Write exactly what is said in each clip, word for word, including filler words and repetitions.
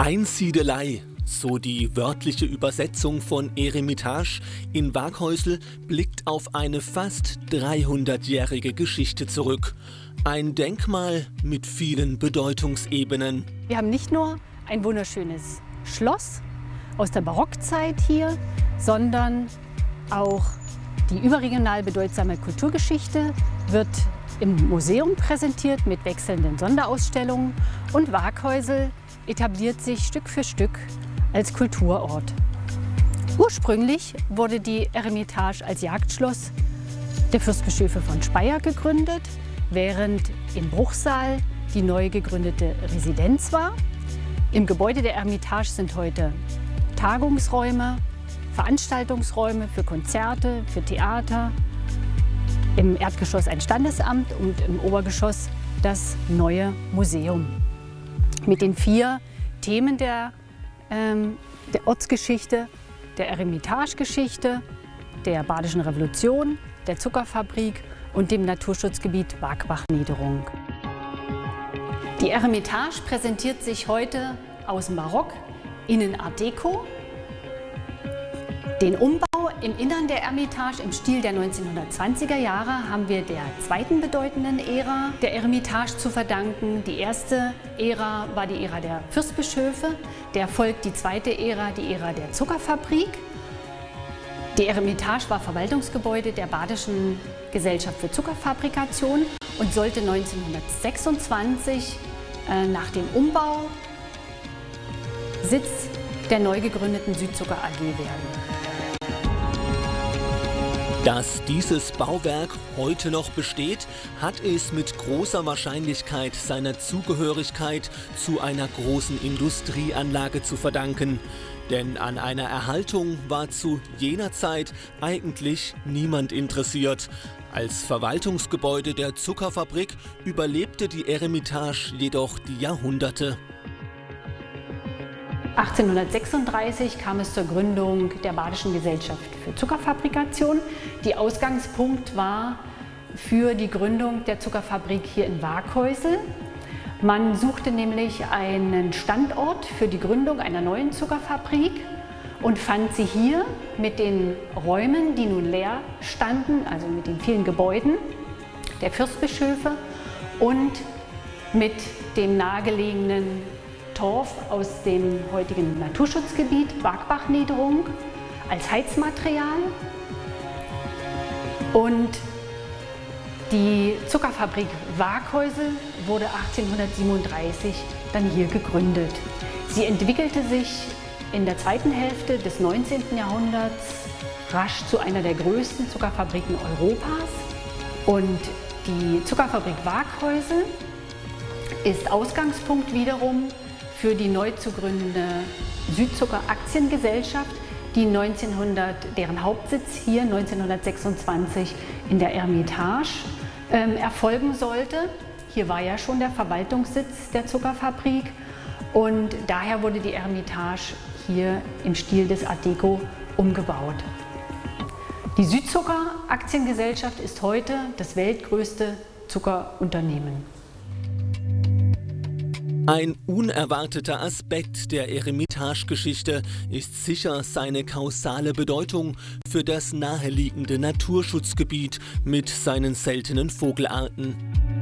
Einsiedelei, so die wörtliche Übersetzung von Eremitage in Waaghäusel, blickt auf eine fast dreihundertjährige Geschichte zurück. Ein Denkmal mit vielen Bedeutungsebenen. Wir haben nicht nur ein wunderschönes Schloss aus der Barockzeit hier, sondern auch die überregional bedeutsame Kulturgeschichte wird im Museum präsentiert mit wechselnden Sonderausstellungen, und Waaghäusel etabliert sich Stück für Stück als Kulturort. Ursprünglich wurde die Eremitage als Jagdschloss der Fürstbischöfe von Speyer gegründet, während in Bruchsal die neu gegründete Residenz war. Im Gebäude der Eremitage sind heute Tagungsräume, Veranstaltungsräume für Konzerte, für Theater, im Erdgeschoss ein Standesamt und im Obergeschoss das neue Museum. Mit den vier Themen der, ähm, der Ortsgeschichte, der Eremitage-Geschichte, der Badischen Revolution, der Zuckerfabrik und dem Naturschutzgebiet Wagbach-Niederung. Die Eremitage präsentiert sich heute aus dem Barock, innen Art Deco. Den Umbau im Innern der Eremitage im Stil der neunzehnhundertzwanziger Jahre haben wir der zweiten bedeutenden Ära der Eremitage zu verdanken. Die erste Ära war die Ära der Fürstbischöfe, der folgt die zweite Ära, die Ära der Zuckerfabrik. Die Eremitage war Verwaltungsgebäude der Badischen Gesellschaft für Zuckerfabrikation und sollte neunzehnhundertsechsundzwanzig äh, nach dem Umbau Sitz der neu gegründeten Südzucker A G werden. Dass dieses Bauwerk heute noch besteht, hat es mit großer Wahrscheinlichkeit seiner Zugehörigkeit zu einer großen Industrieanlage zu verdanken. Denn an einer Erhaltung war zu jener Zeit eigentlich niemand interessiert. Als Verwaltungsgebäude der Zuckerfabrik überlebte die Eremitage jedoch die Jahrhunderte. achtzehnhundertsechsunddreißig kam es zur Gründung der Badischen Gesellschaft für Zuckerfabrikation. Die Ausgangspunkt war für die Gründung der Zuckerfabrik hier in Waaghäusel. Man suchte nämlich einen Standort für die Gründung einer neuen Zuckerfabrik und fand sie hier mit den Räumen, die nun leer standen, also mit den vielen Gebäuden der Fürstbischöfe und mit dem nahegelegenen Torf aus dem heutigen Naturschutzgebiet Wagbach-Niederung als Heizmaterial. Und die Zuckerfabrik Waaghäusel wurde achtzehnhundertsiebenunddreißig dann hier gegründet. Sie entwickelte sich in der zweiten Hälfte des neunzehnten Jahrhunderts rasch zu einer der größten Zuckerfabriken Europas. Und die Zuckerfabrik Waaghäusel ist Ausgangspunkt wiederum für die neu zu gründende Südzucker Aktiengesellschaft, die neunzehnhundert, deren Hauptsitz hier neunzehnhundertsechsundzwanzig in der Eremitage ähm, erfolgen sollte. Hier war ja schon der Verwaltungssitz der Zuckerfabrik und daher wurde die Eremitage hier im Stil des Art Deco umgebaut. Die Südzucker Aktiengesellschaft ist heute das weltgrößte Zuckerunternehmen. Ein unerwarteter Aspekt der Eremitage-Geschichte ist sicher seine kausale Bedeutung für das naheliegende Naturschutzgebiet mit seinen seltenen Vogelarten.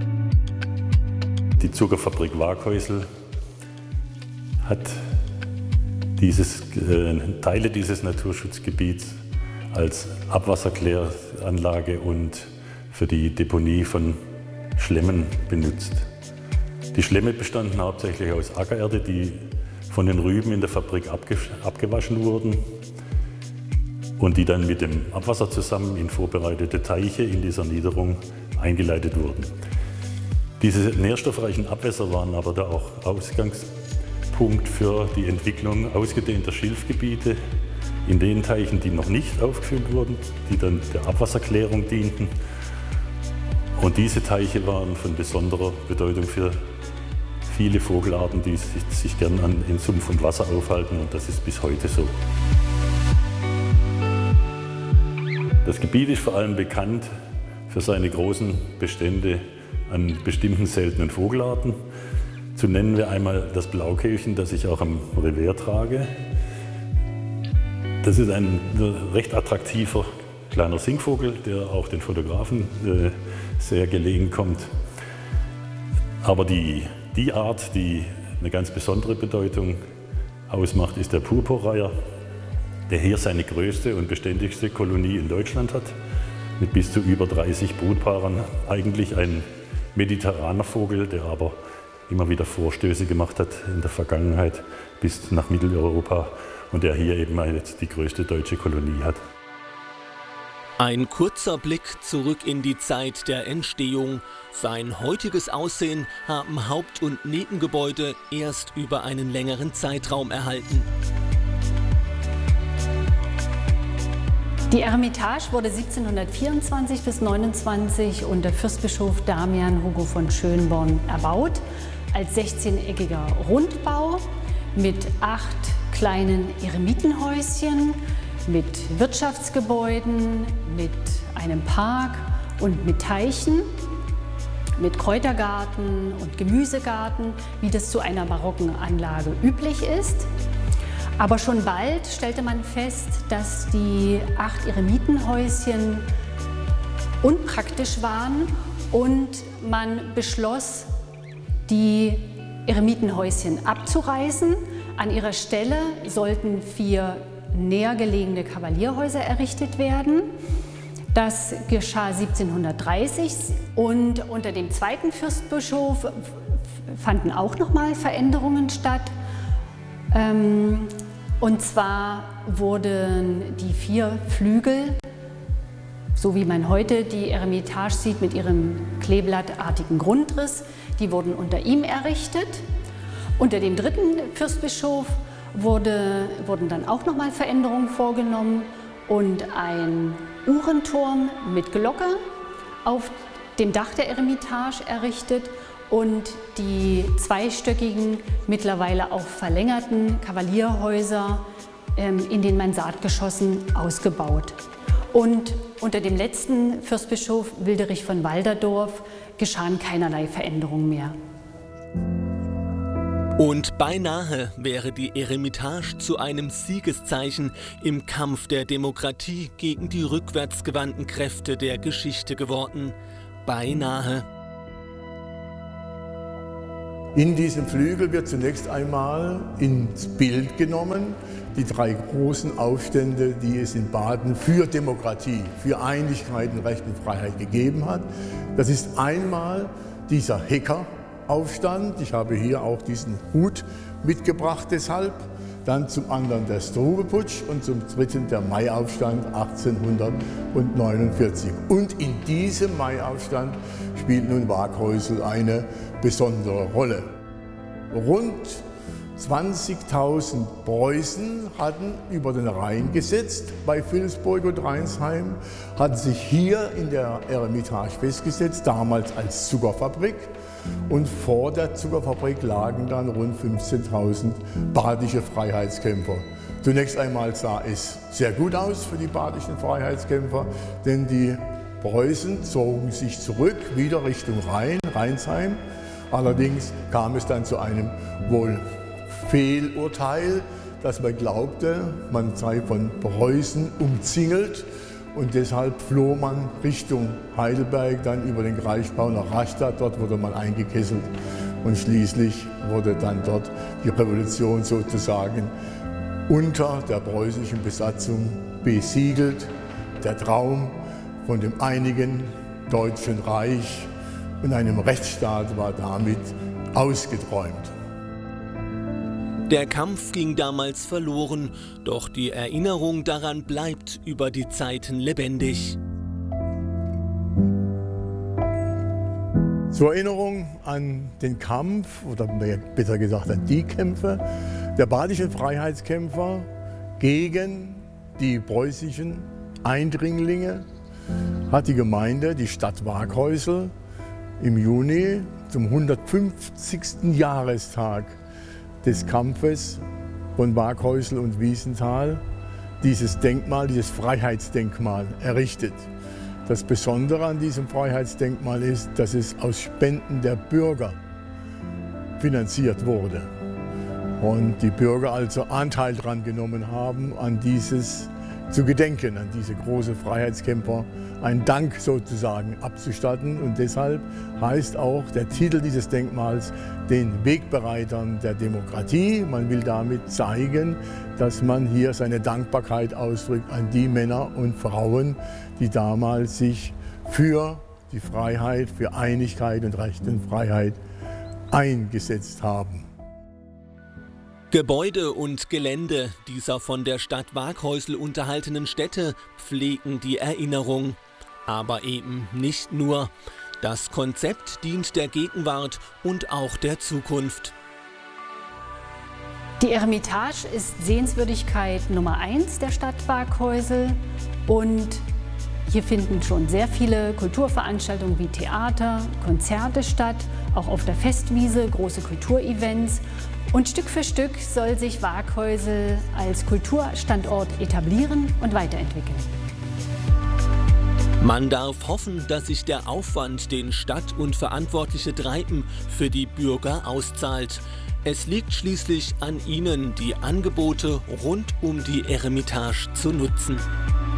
Die Zuckerfabrik Waaghäusel hat dieses, äh, Teile dieses Naturschutzgebiets als Abwasserkläranlage und für die Deponie von Schlemmen benutzt. Die Schlemme bestanden hauptsächlich aus Ackererde, die von den Rüben in der Fabrik abgewaschen wurden und die dann mit dem Abwasser zusammen in vorbereitete Teiche in dieser Niederung eingeleitet wurden. Diese nährstoffreichen Abwässer waren aber da auch Ausgangspunkt für die Entwicklung ausgedehnter Schilfgebiete in den Teichen, die noch nicht aufgefüllt wurden, die dann der Abwasserklärung dienten. Und diese Teiche waren von besonderer Bedeutung für viele Vogelarten, die sich, sich gern an, in Sumpf und Wasser aufhalten, und das ist bis heute so. Das Gebiet ist vor allem bekannt für seine großen Bestände an bestimmten seltenen Vogelarten. Zu nennen wir einmal das Blaukehlchen, das ich auch am Revers trage. Das ist ein recht attraktiver kleiner Singvogel, der auch den Fotografen äh, sehr gelegen kommt. Aber die, die Art, die eine ganz besondere Bedeutung ausmacht, ist der Purpurreiher, der hier seine größte und beständigste Kolonie in Deutschland hat, mit bis zu über dreißig Brutpaaren. Eigentlich ein mediterraner Vogel, der aber immer wieder Vorstöße gemacht hat in der Vergangenheit bis nach Mitteleuropa und der hier eben jetzt die größte deutsche Kolonie hat. Ein kurzer Blick zurück in die Zeit der Entstehung. Sein heutiges Aussehen haben Haupt- und Nebengebäude erst über einen längeren Zeitraum erhalten. Die Eremitage wurde siebzehnhundertvierundzwanzig bis neunundzwanzig unter Fürstbischof Damian Hugo von Schönborn erbaut, als sechzehneckiger Rundbau mit acht kleinen Eremitenhäuschen, mit Wirtschaftsgebäuden, mit einem Park und mit Teichen, mit Kräutergarten und Gemüsegarten, wie das zu einer barocken Anlage üblich ist. Aber schon bald stellte man fest, dass die acht Eremitenhäuschen unpraktisch waren und man beschloss, die Eremitenhäuschen abzureißen. An ihrer Stelle sollten vier näher gelegene Kavalierhäuser errichtet werden. Das geschah siebzehnhundertdreißig und unter dem zweiten Fürstbischof fanden auch nochmal Veränderungen statt. Und zwar wurden die vier Flügel, so wie man heute die Eremitage sieht, mit ihrem kleeblattartigen Grundriss, die wurden unter ihm errichtet. Unter dem dritten Fürstbischof wurde, wurden dann auch nochmal Veränderungen vorgenommen und ein Uhrenturm mit Glocke auf dem Dach der Eremitage errichtet und die zweistöckigen, mittlerweile auch verlängerten Kavalierhäuser ähm, in den Mansardgeschossen ausgebaut. Und unter dem letzten Fürstbischof Wilderich von Walderdorf geschahen keinerlei Veränderungen mehr. Und beinahe wäre die Eremitage zu einem Siegeszeichen im Kampf der Demokratie gegen die rückwärtsgewandten Kräfte der Geschichte geworden. Beinahe. In diesem Flügel wird zunächst einmal ins Bild genommen die drei großen Aufstände, die es in Baden für Demokratie, für Einigkeit und Recht und Freiheit gegeben hat. Das ist einmal dieser Hecker-Aufstand. Ich habe hier auch diesen Hut mitgebracht deshalb. Dann zum anderen der Struve-Putsch und zum dritten der Maiaufstand achtzehnhundertneunundvierzig. Und in diesem Maiaufstand spielt nun Waghäusel eine besondere Rolle. Rund zwanzigtausend Preußen hatten über den Rhein gesetzt bei Vilsburg und Rheinsheim, hatten sich hier in der Eremitage festgesetzt, damals als Zuckerfabrik. Und vor der Zuckerfabrik lagen dann rund fünfzehntausend badische Freiheitskämpfer. Zunächst einmal sah es sehr gut aus für die badischen Freiheitskämpfer, denn die Preußen zogen sich zurück, wieder Richtung Rhein, Rheinsheim. Allerdings kam es dann zu einem wohl Fehlurteil, dass man glaubte, man sei von Preußen umzingelt. Und deshalb floh man Richtung Heidelberg, dann über den Kraichgau nach Rastatt. Dort wurde man eingekesselt und schließlich wurde dann dort die Revolution sozusagen unter der preußischen Besatzung besiegelt. Der Traum von dem einigen Deutschen Reich und einem Rechtsstaat war damit ausgeträumt. Der Kampf ging damals verloren, doch die Erinnerung daran bleibt über die Zeiten lebendig. Zur Erinnerung an den Kampf, oder besser gesagt an die Kämpfe der badischen Freiheitskämpfer gegen die preußischen Eindringlinge, hat die Gemeinde, die Stadt Waghäusel, im Juni zum hundertfünfzigsten Jahrestag des Kampfes von Waghäusel und Wiesenthal dieses Denkmal, dieses Freiheitsdenkmal errichtet. Das Besondere an diesem Freiheitsdenkmal ist, dass es aus Spenden der Bürger finanziert wurde. Und die Bürger also Anteil daran genommen haben, an dieses zu gedenken, an diese große Freiheitskämpfer, einen Dank sozusagen abzustatten. Und deshalb heißt auch der Titel dieses Denkmals den Wegbereitern der Demokratie. Man will damit zeigen, dass man hier seine Dankbarkeit ausdrückt an die Männer und Frauen, die damals sich für die Freiheit, für Einigkeit und Recht und Freiheit eingesetzt haben. Gebäude und Gelände dieser von der Stadt Waaghäusel unterhaltenen Stätte pflegen die Erinnerung. Aber eben nicht nur. Das Konzept dient der Gegenwart und auch der Zukunft. Die Eremitage ist Sehenswürdigkeit Nummer eins der Stadt Waaghäusel und hier finden schon sehr viele Kulturveranstaltungen wie Theater, Konzerte statt, auch auf der Festwiese große Kulturevents. Und Stück für Stück soll sich Waaghäusel als Kulturstandort etablieren und weiterentwickeln. Man darf hoffen, dass sich der Aufwand, den Stadt und Verantwortliche treiben, für die Bürger auszahlt. Es liegt schließlich an ihnen, die Angebote rund um die Eremitage zu nutzen.